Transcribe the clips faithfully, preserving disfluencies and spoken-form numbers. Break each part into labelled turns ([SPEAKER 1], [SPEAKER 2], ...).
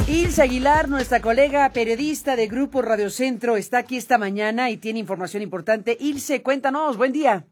[SPEAKER 1] Ilse Aguilar, nuestra colega periodista de Grupo Radio Centro, está aquí esta mañana y tiene información importante. Ilse, cuéntanos, buen día.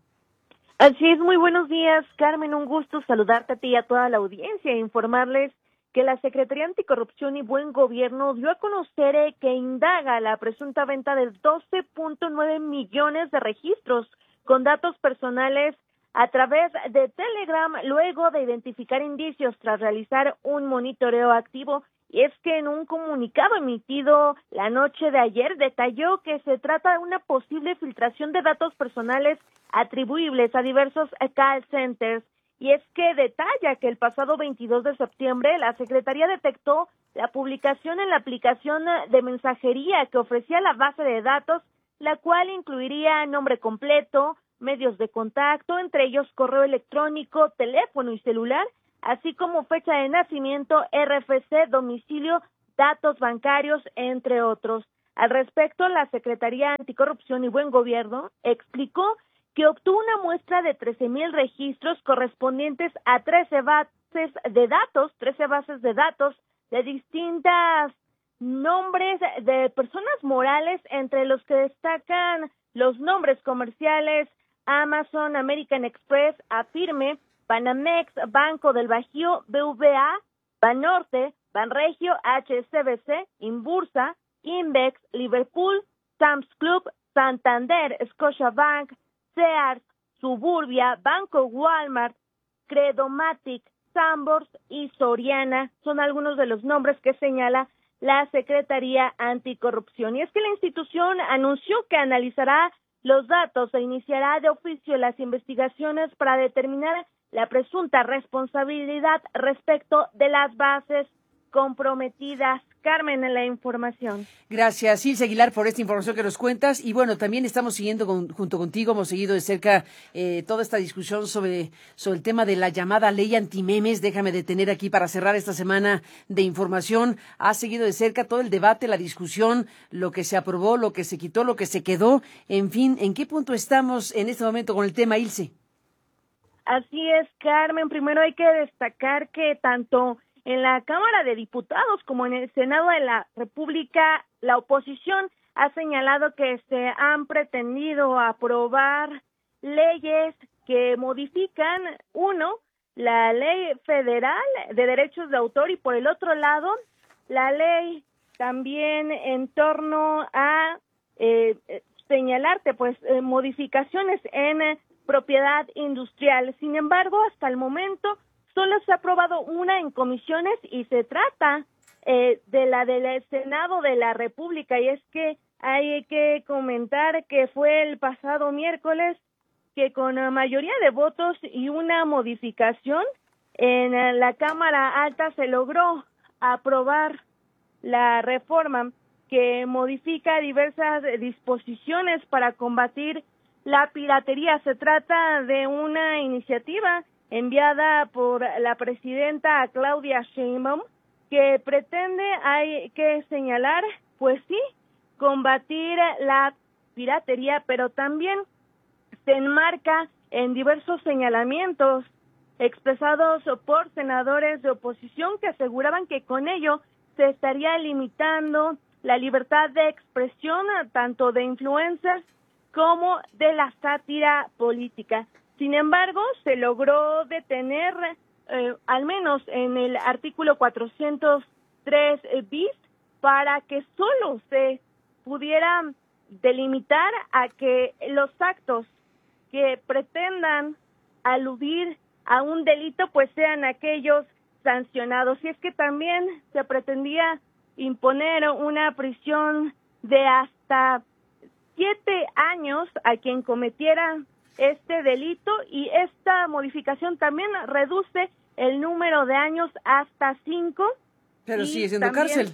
[SPEAKER 2] Así es, muy buenos días, Carmen, un gusto saludarte a ti y a toda la audiencia e informarles que la Secretaría Anticorrupción y Buen Gobierno dio a conocer eh, que indaga la presunta venta de doce punto nueve millones de registros con datos personales a través de Telegram, luego de identificar indicios tras realizar un monitoreo activo. Y es que en un comunicado emitido la noche de ayer detalló que se trata de una posible filtración de datos personales atribuibles a diversos call centers. Y es que detalla que el pasado veintidós de septiembre la Secretaría detectó la publicación en la aplicación de mensajería que ofrecía la base de datos, la cual incluiría nombre completo, medios de contacto, entre ellos correo electrónico, teléfono y celular, así como fecha de nacimiento, R F C, domicilio, datos bancarios, entre otros. Al respecto, la Secretaría Anticorrupción y Buen Gobierno explicó que obtuvo una muestra de trece mil registros correspondientes a trece bases de datos, trece bases de datos de distintas nombres de personas morales, entre los que destacan los nombres comerciales Amazon, American Express, Afirme, Banamex, Banco del Bajío, B V A, Banorte, Banregio, H S B C, Inbursa, Invex, Liverpool, Sam's Club, Santander, Scotiabank, Sears, Suburbia, Banco Walmart, Credomatic, Sambors y Soriana son algunos de los nombres que señala la Secretaría Anticorrupción. Y es que la institución anunció que analizará los datos e iniciará de oficio las investigaciones para determinar la presunta responsabilidad respecto de las bases comprometidas. Carmen, en la información.
[SPEAKER 1] Gracias, Ilse Aguilar, por esta información que nos cuentas. Y bueno, también estamos siguiendo con, junto contigo, hemos seguido de cerca eh, toda esta discusión sobre, sobre el tema de la llamada ley antimemes. Déjame detener aquí para cerrar esta semana de información. Has seguido de cerca todo el debate, la discusión, lo que se aprobó, lo que se quitó, lo que se quedó. En fin, ¿en qué punto estamos en este momento con el tema, Ilse?
[SPEAKER 2] Así es, Carmen. Primero hay que destacar que tanto en la Cámara de Diputados como en el Senado de la República, la oposición ha señalado que se han pretendido aprobar leyes que modifican, uno, la Ley Federal de Derechos de Autor y por el otro lado, la ley también en torno a eh, señalarte, pues, eh, modificaciones en eh, propiedad industrial. Sin embargo, hasta el momento solo se ha aprobado una en comisiones y se trata eh, de la del Senado de la República. Y es que hay que comentar que fue el pasado miércoles que con la mayoría de votos y una modificación en la Cámara Alta se logró aprobar la reforma que modifica diversas disposiciones para combatir la piratería. Se trata de una iniciativa enviada por la presidenta Claudia Sheinbaum, que pretende, hay que señalar, pues sí, combatir la piratería, pero también se enmarca en diversos señalamientos expresados por senadores de oposición que aseguraban que con ello se estaría limitando la libertad de expresión tanto de influencers como de la sátira política. Sin embargo, se logró detener, eh, al menos en el artículo cuatrocientos tres bis, para que solo se pudiera delimitar a que los actos que pretendan aludir a un delito, pues sean aquellos sancionados. Y es que también se pretendía imponer una prisión de hasta siete años a quien cometiera este delito, y esta modificación también reduce el número de años hasta cinco.
[SPEAKER 1] Pero sigue siendo también cárcel.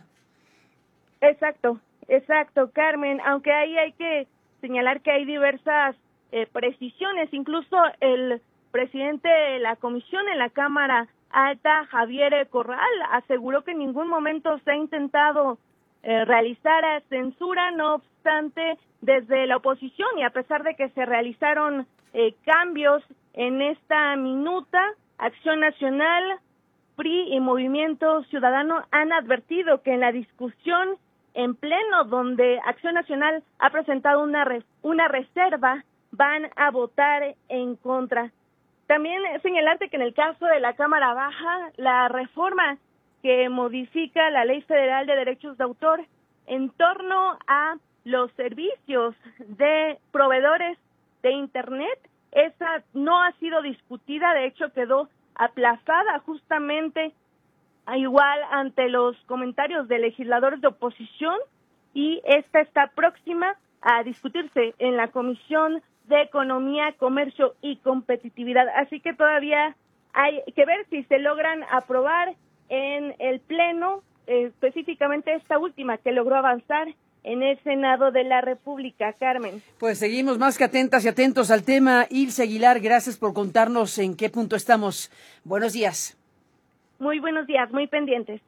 [SPEAKER 2] Exacto, exacto, Carmen, aunque ahí hay que señalar que hay diversas eh, precisiones. Incluso el presidente de la comisión en la Cámara Alta, Javier Corral, aseguró que en ningún momento se ha intentado eh, realizar censura. No obstante, desde la oposición, y a pesar de que se realizaron eh, cambios en esta minuta, Acción Nacional P R I y Movimiento Ciudadano han advertido que en la discusión en pleno, donde Acción Nacional ha presentado una, re, una reserva, van a votar en contra. También señalarte que en el caso de la Cámara Baja, la reforma que modifica la Ley Federal de Derechos de Autor en torno a los servicios de proveedores de Internet, esa no ha sido discutida, de hecho quedó aplazada justamente igual ante los comentarios de legisladores de oposición, y esta está próxima a discutirse en la Comisión de Economía, Comercio y Competitividad. Así que todavía hay que ver si se logran aprobar en el Pleno, eh, específicamente esta última que logró avanzar en el Senado de la República. Carmen.
[SPEAKER 1] Pues seguimos más que atentas y atentos al tema. Ilse Aguilar, gracias por contarnos en qué punto estamos. Buenos días.
[SPEAKER 2] Muy buenos días, muy pendientes.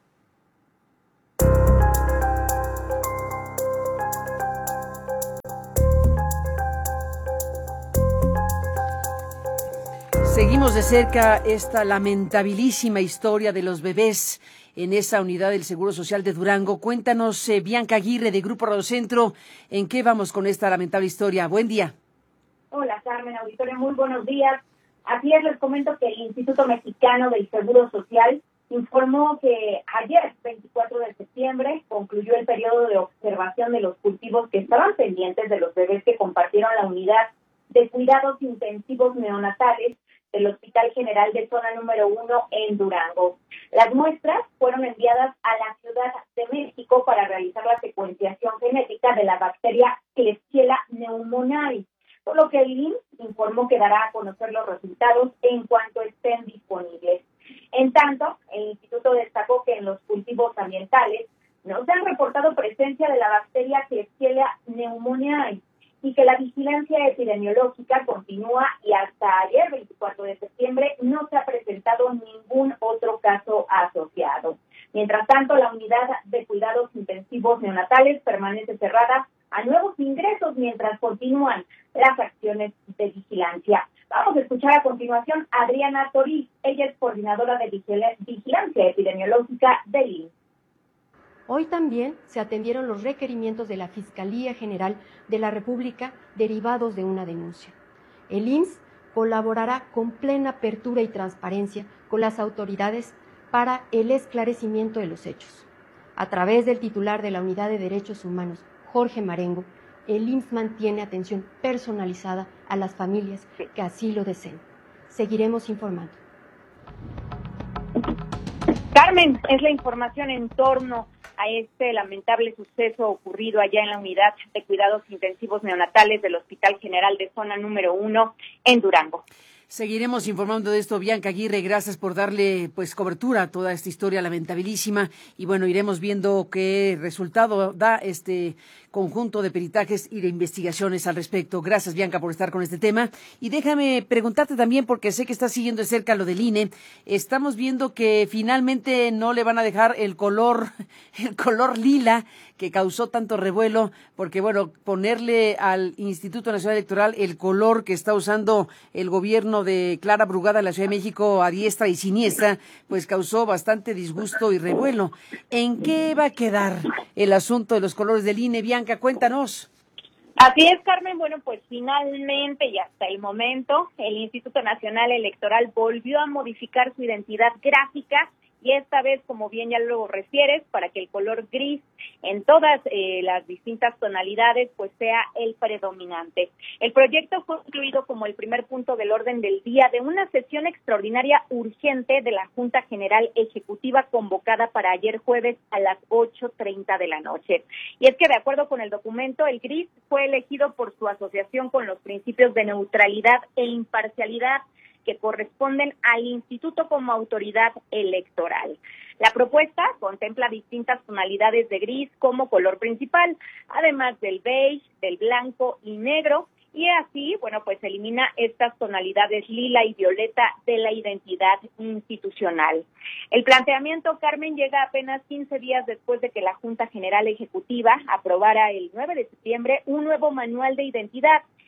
[SPEAKER 1] Seguimos de cerca esta lamentabilísima historia de los bebés en esa unidad del Seguro Social de Durango. Cuéntanos, eh, Bianca Aguirre, de Grupo Radio Centro, ¿en qué vamos con esta lamentable historia? Buen día.
[SPEAKER 3] Hola, Carmen, auditorio, muy buenos días. Así es, les comento que el Instituto Mexicano del Seguro Social informó que ayer, veinticuatro de septiembre, concluyó el periodo de observación de los cultivos que estaban pendientes de los bebés que compartieron la unidad de cuidados intensivos neonatales del Hospital General de Zona Número uno en Durango. Las muestras fueron enviadas a la Ciudad de México para realizar la secuenciación genética de la bacteria Klebsiella pneumoniae, por lo que el I M S S informó que dará a conocer los resultados en cuanto estén disponibles. En tanto, el instituto destacó que en los cultivos ambientales no se han reportado presencia de la bacteria Klebsiella pneumoniae y que la vigilancia epidemiológica continúa, y hasta ayer, veinticuatro de septiembre, no se ha presentado ningún otro caso asociado. Mientras tanto, la unidad de cuidados intensivos neonatales permanece cerrada a nuevos ingresos mientras continúan las acciones de vigilancia. Vamos a escuchar a continuación a Adriana Toriz. Ella es coordinadora de vigilancia epidemiológica del I M S S.
[SPEAKER 4] Hoy también se atendieron los requerimientos de la Fiscalía General de la República derivados de una denuncia. El I M S S colaborará con plena apertura y transparencia con las autoridades para el esclarecimiento de los hechos. A través del titular de la Unidad de Derechos Humanos, Jorge Marengo, el I M S S mantiene atención personalizada a las familias que así lo deseen. Seguiremos informando.
[SPEAKER 3] Carmen, es la información en torno a este lamentable suceso ocurrido allá en la unidad de cuidados intensivos neonatales del Hospital General de Zona Número uno en Durango.
[SPEAKER 1] Seguiremos informando de esto, Bianca Aguirre, gracias por darle pues cobertura a toda esta historia lamentabilísima, y bueno, iremos viendo qué resultado da este conjunto de peritajes y de investigaciones al respecto. Gracias, Bianca, por estar con este tema, y déjame preguntarte también, porque sé que estás siguiendo de cerca lo del I N E, estamos viendo que finalmente no le van a dejar el color, el color lila que causó tanto revuelo, porque bueno, ponerle al Instituto Nacional Electoral el color que está usando el gobierno de Clara Brugada en la Ciudad de México a diestra y siniestra, pues causó bastante disgusto y revuelo. ¿En qué va a quedar el asunto de los colores del I N E? Bianca, cuéntanos.
[SPEAKER 3] Así es, Carmen. Bueno, pues finalmente y hasta el momento, el Instituto Nacional Electoral volvió a modificar su identidad gráfica, y esta vez, como bien ya lo refieres, para que el color gris en todas eh, las distintas tonalidades pues sea el predominante. El proyecto fue incluido como el primer punto del orden del día de una sesión extraordinaria urgente de la Junta General Ejecutiva convocada para ayer jueves a las ocho treinta de la noche. Y es que, de acuerdo con el documento, el gris fue elegido por su asociación con los principios de neutralidad e imparcialidad que corresponden al instituto como autoridad electoral. La propuesta contempla distintas tonalidades de gris como color principal, además del beige, del blanco y negro, y así, bueno, pues elimina estas tonalidades lila y violeta de la identidad institucional. El planteamiento, Carmen, llega apenas quince días después de que la Junta General Ejecutiva aprobara el nueve de septiembre un nuevo manual de identidad,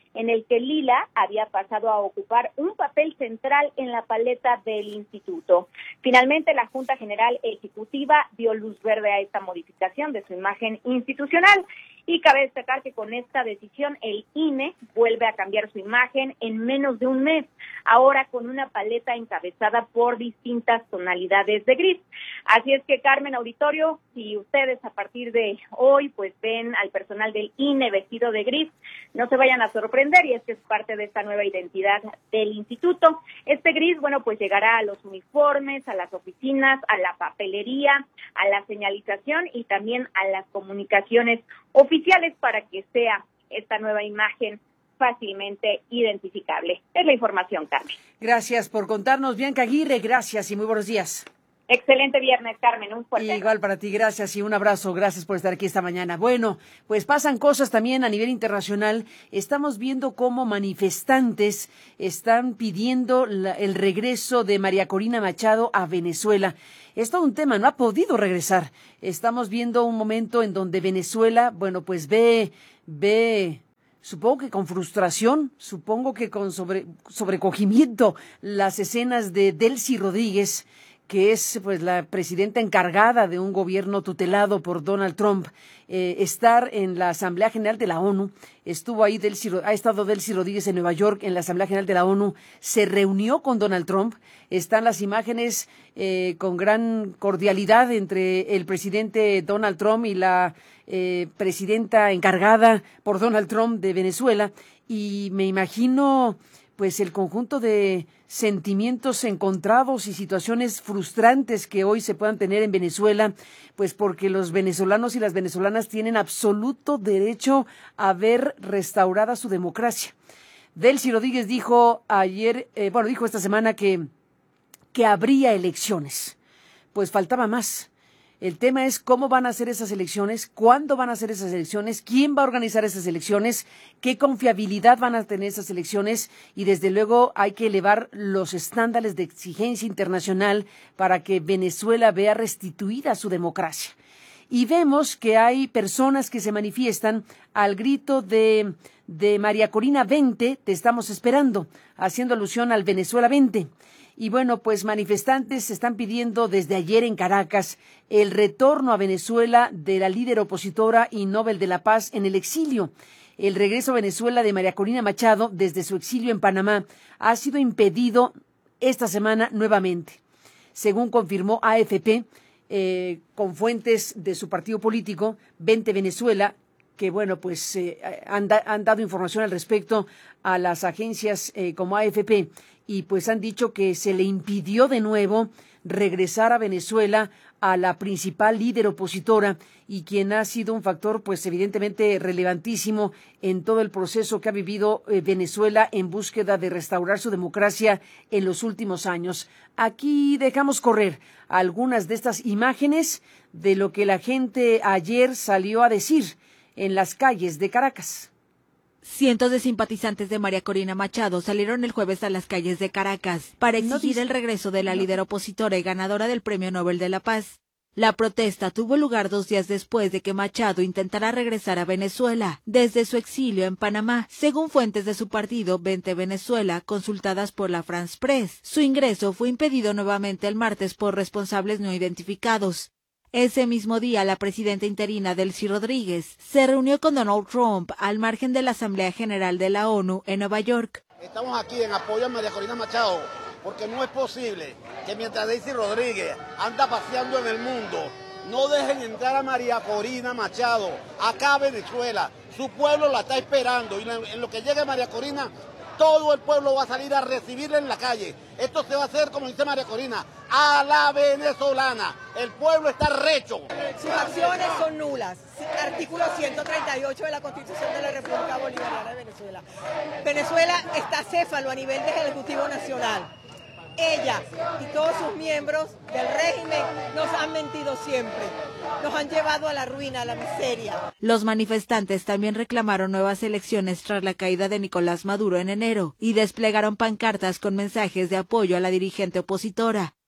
[SPEAKER 3] en el que Lila había pasado a ocupar un papel central en la paleta del instituto. Finalmente, la Junta General Ejecutiva dio luz verde a esta modificación de su imagen institucional. Y cabe destacar que con esta decisión el I N E vuelve a cambiar su imagen en menos de un mes, ahora con una paleta encabezada por distintas tonalidades de gris. Así es que, Carmen, auditorio, si ustedes a partir de hoy pues ven al personal del I N E vestido de gris, no se vayan a sorprender, y es que es parte de esta nueva identidad del instituto. Este gris, bueno, pues llegará a los uniformes, a las oficinas, a la papelería, a la señalización y también a las comunicaciones oficiales para que sea esta nueva imagen fácilmente identificable. Es la información, Carmen.
[SPEAKER 1] Gracias por contarnos, Bianca Aguirre, gracias y muy buenos días.
[SPEAKER 3] Excelente viernes, Carmen, un fuerte abrazo.
[SPEAKER 1] Igual para ti, gracias y un abrazo, gracias por estar aquí esta mañana. Bueno, pues pasan cosas también a nivel internacional. Estamos viendo cómo manifestantes están pidiendo la, el regreso de María Corina Machado a Venezuela. Es todo un tema, no ha podido regresar. Estamos viendo un momento en donde Venezuela, bueno, pues ve, ve... Supongo que con frustración, supongo que con sobre, sobrecogimiento, las escenas de Delcy Rodríguez, que es pues la presidenta encargada de un gobierno tutelado por Donald Trump, eh, estar en la Asamblea General de la ONU. Estuvo ahí Delcy, ha estado Delcy Rodríguez en Nueva York en la Asamblea General de la ONU, se reunió con Donald Trump. Están las imágenes eh, con gran cordialidad entre el presidente Donald Trump y la eh, presidenta encargada por Donald Trump de Venezuela, y me imagino pues el conjunto de sentimientos encontrados y situaciones frustrantes que hoy se puedan tener en Venezuela, pues porque los venezolanos y las venezolanas tienen absoluto derecho a ver restaurada su democracia. Delcy Rodríguez dijo ayer, eh, bueno, dijo esta semana que, que habría elecciones. Pues faltaba más. El tema es cómo van a ser esas elecciones, cuándo van a ser esas elecciones, quién va a organizar esas elecciones, qué confiabilidad van a tener esas elecciones, y desde luego hay que elevar los estándares de exigencia internacional para que Venezuela vea restituida su democracia. Y vemos que hay personas que se manifiestan al grito de, de María Corina veinte, te estamos esperando, haciendo alusión al Venezuela veinte. Y bueno, pues manifestantes están pidiendo desde ayer en Caracas el retorno a Venezuela de la líder opositora y Nobel de la Paz en el exilio. El regreso a Venezuela de María Corina Machado desde su exilio en Panamá ha sido impedido esta semana nuevamente. Según confirmó A F P, eh, con fuentes de su partido político, veinte Venezuela, que bueno, pues eh, han, da, han dado información al respecto a las agencias eh, como A F P, y pues han dicho que se le impidió de nuevo regresar a Venezuela a la principal líder opositora y quien ha sido un factor pues evidentemente relevantísimo en todo el proceso que ha vivido eh, Venezuela en búsqueda de restaurar su democracia en los últimos años. Aquí dejamos correr algunas de estas imágenes de lo que la gente ayer salió a decir en las calles de Caracas.
[SPEAKER 5] Cientos de simpatizantes de María Corina Machado salieron el jueves a las calles de Caracas para exigir no el regreso de la no. líder opositora y ganadora del Premio Nobel de la Paz. La protesta tuvo lugar dos días después de que Machado intentara regresar a Venezuela desde su exilio en Panamá, según fuentes de su partido veinte Venezuela, consultadas por la France Press. Su ingreso fue impedido nuevamente el martes por responsables no identificados. Ese mismo día, la presidenta interina Delcy Rodríguez se reunió con Donald Trump al margen de la Asamblea General de la ONU en Nueva York.
[SPEAKER 6] Estamos aquí en apoyo a María Corina Machado, porque no es posible que mientras Delcy Rodríguez anda paseando en el mundo, no dejen entrar a María Corina Machado acá a Venezuela. Su pueblo la está esperando, y en lo que llegue María Corina, todo el pueblo va a salir a recibirla en la calle. Esto se va a hacer, como dice María Corina, a la venezolana. El pueblo está recho.
[SPEAKER 7] Sus acciones son nulas. Artículo ciento treinta y ocho de la Constitución de la República Bolivariana de Venezuela. Venezuela está céfalo a nivel del Ejecutivo Nacional. Ella y todos sus miembros del régimen nos han mentido siempre. Nos han llevado a la ruina, a la miseria.
[SPEAKER 5] Los manifestantes también reclamaron nuevas elecciones tras la caída de Nicolás Maduro en enero y desplegaron pancartas con mensajes de apoyo a la dirigente opositora.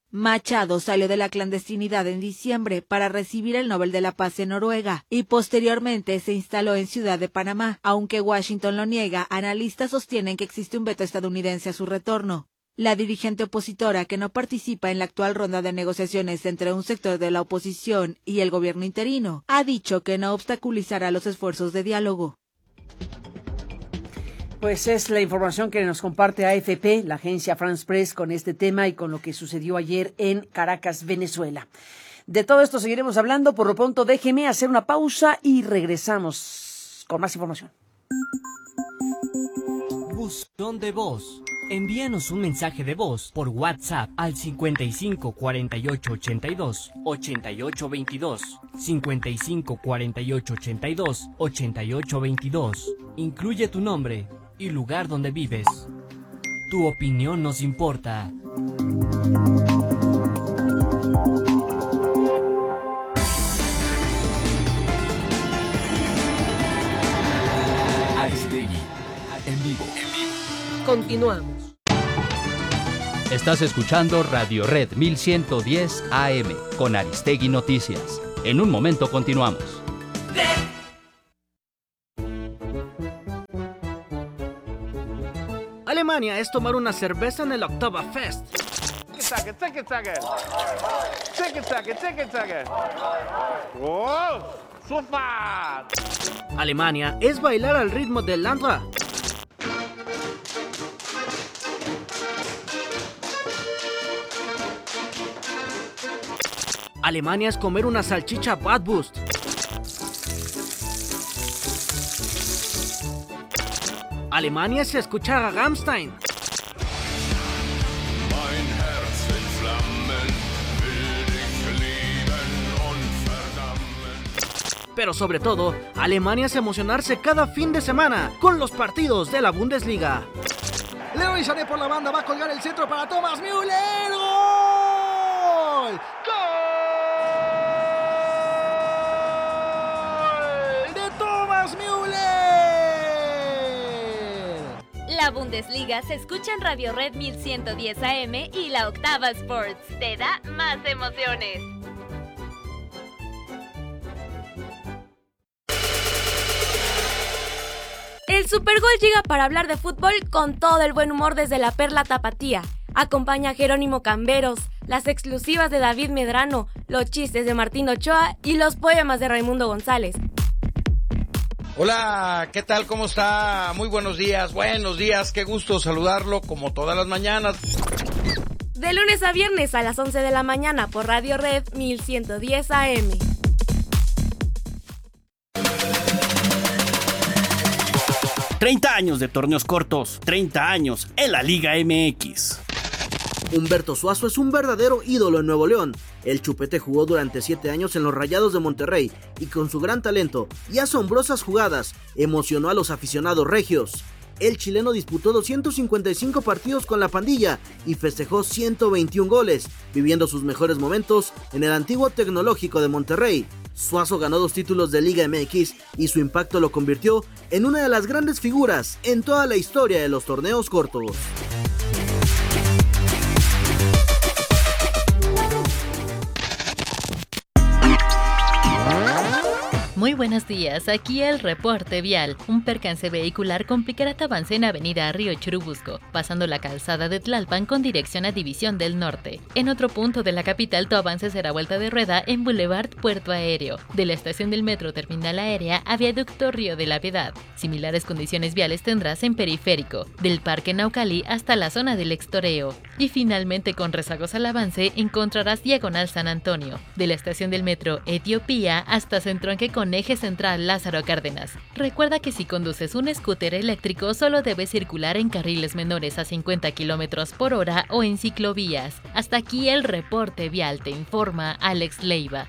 [SPEAKER 5] Machado salió de la clandestinidad en diciembre para recibir el Nobel de la Paz en Noruega y posteriormente se instaló en Ciudad de Panamá. Aunque Washington lo niega, analistas sostienen que existe un veto estadounidense a su retorno. La dirigente opositora, que no participa en la actual ronda de negociaciones entre un sector de la oposición y el gobierno interino, ha dicho que no obstaculizará los esfuerzos de diálogo.
[SPEAKER 1] Pues es la información que nos comparte A F P, la agencia France Press, con este tema y con lo que sucedió ayer en Caracas, Venezuela. De todo esto seguiremos hablando. Por lo pronto, déjeme hacer una pausa y regresamos con más información.
[SPEAKER 8] Buzón de voz. Envíanos un mensaje de voz por WhatsApp al cincuenta y cinco cuarenta y ocho ochenta y dos ochenta y ocho veintidós, cincuenta y cinco cuarenta y ocho ochenta y dos ochenta y ocho veintidós. Incluye tu nombre y lugar donde vives. Tu opinión nos importa.
[SPEAKER 9] Aristegui, en vivo.
[SPEAKER 10] Continuamos.
[SPEAKER 9] Estás escuchando Radio Red mil ciento diez A M con Aristegui Noticias. En un momento continuamos.
[SPEAKER 11] Alemania es tomar una cerveza en el Oktoberfest. Alemania es bailar al ritmo del Landra. Alemania es comer una salchicha Bratwurst. Alemania es escuchar a Rammstein. Pero sobre todo, Alemania es emocionarse cada fin de semana con los partidos de la Bundesliga. Leroy Sané por la banda va a colgar el centro para Thomas Müller. ¡Gol! ¡Gol! ¡De Thomas Müller!
[SPEAKER 12] La Bundesliga se escucha en Radio Red mil ciento diez A M y la Octava Sports. Te da más emociones.
[SPEAKER 13] El Supergol llega para hablar de fútbol con todo el buen humor desde la Perla Tapatía. Acompaña a Jerónimo Camberos, las exclusivas de David Medrano, los chistes de Martín Ochoa y los poemas de Raimundo González.
[SPEAKER 14] Hola, ¿qué tal? ¿Cómo está? Muy buenos días, buenos días, qué gusto saludarlo como todas las mañanas.
[SPEAKER 13] De lunes a viernes a las once de la mañana por Radio Red mil ciento diez A M.
[SPEAKER 15] treinta años de torneos cortos, treinta años en la Liga M X.
[SPEAKER 11] Humberto Suazo es un verdadero ídolo en Nuevo León. El Chupete jugó durante siete años en los Rayados de Monterrey y con su gran talento y asombrosas jugadas emocionó a los aficionados regios. El chileno disputó doscientos cincuenta y cinco partidos con la pandilla y festejó ciento veintiún goles, viviendo sus mejores momentos en el antiguo Tecnológico de Monterrey. Suazo ganó dos títulos de Liga M X y su impacto lo convirtió en una de las grandes figuras en toda la historia de los torneos cortos.
[SPEAKER 16] Muy buenos días, aquí el reporte vial. Un percance vehicular complicará tu avance en Avenida Río Churubusco, pasando la calzada de Tlalpan con dirección a División del Norte. En otro punto de la capital, tu avance será vuelta de rueda en Boulevard Puerto Aéreo, de la estación del Metro Terminal Aérea a Viaducto Río de la Piedad. Similares condiciones viales tendrás en Periférico, del Parque Naucalí hasta la zona del Extoreo. Y finalmente, con rezagos al avance, encontrarás Diagonal San Antonio, de la estación del Metro Etiopía hasta Centronque con eje central Lázaro Cárdenas. Recuerda que si conduces un scooter eléctrico solo debes circular en carriles menores a cincuenta kilómetros por hora o en ciclovías. Hasta aquí el reporte vial, te informa Alex Leiva.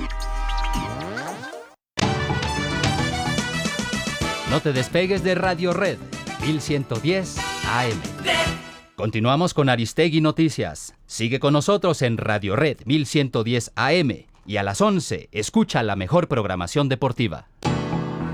[SPEAKER 9] No te despegues de Radio Red mil ciento diez A M. Continuamos con Aristegui Noticias. Sigue con nosotros en Radio Red mil ciento diez A M. Y a las once, escucha la mejor programación deportiva.